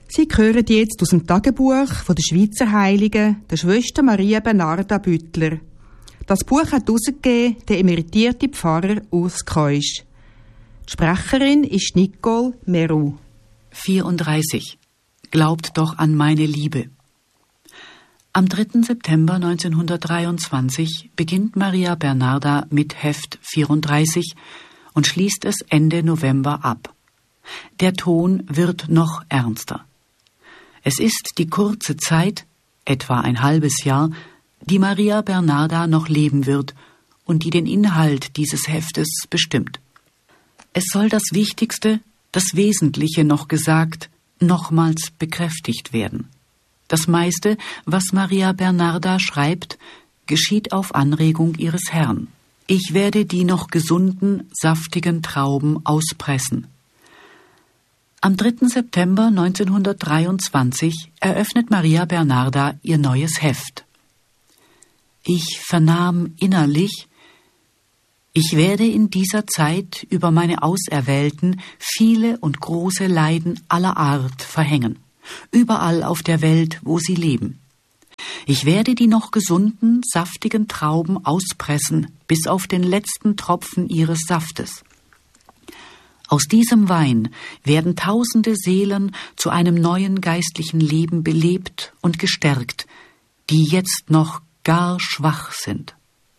Sie hören jetzt aus dem Tagebuch von der Schweizer Heiligen, der Schwester Maria Bernarda Büttler. Das Buch hat herausgegeben der emeritierte Pfarrer Urs Keusch. Die Sprecherin ist Nicole Meru. 34. Glaubt doch an meine Liebe. Am 3. September 1923 beginnt Maria Bernarda mit Heft 34 und schließt es Ende November ab. Der Ton wird noch ernster. Es ist die kurze Zeit, etwa ein halbes Jahr, die Maria Bernarda noch leben wird und die den Inhalt dieses Heftes bestimmt. Es soll das Wichtigste, das Wesentliche noch gesagt, nochmals bekräftigt werden. Das meiste, was Maria Bernarda schreibt, geschieht auf Anregung ihres Herrn. Ich werde die noch gesunden, saftigen Trauben auspressen. Am 3. September 1923 eröffnet Maria Bernarda ihr neues Heft. Ich vernahm innerlich, ich werde in dieser Zeit über meine Auserwählten viele und große Leiden aller Art verhängen, überall auf der Welt, wo sie leben. Ich werde die noch gesunden, saftigen Trauben auspressen, bis auf den letzten Tropfen ihres Saftes. Aus diesem Wein werden tausende Seelen zu einem neuen geistlichen Leben belebt und gestärkt, die jetzt noch gar schwach sind.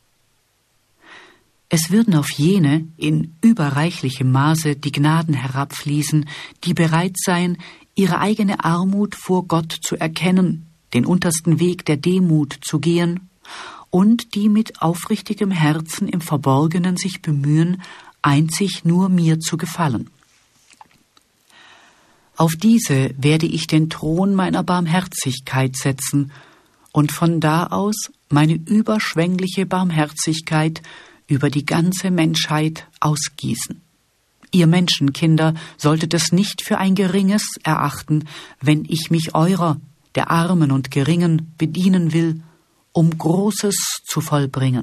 Es würden auf jene in überreichlichem Maße die Gnaden herabfließen, die bereit seien, ihre eigene Armut vor Gott zu erkennen, den untersten Weg der Demut zu gehen und die mit aufrichtigem Herzen im Verborgenen sich bemühen, einzig nur mir zu gefallen. Auf diese werde ich den Thron meiner Barmherzigkeit setzen und von da aus meine überschwängliche Barmherzigkeit über die ganze Menschheit ausgießen. Ihr Menschenkinder solltet es nicht für ein Geringes erachten, wenn ich mich eurer, der Armen und Geringen, bedienen will, um Großes zu vollbringen.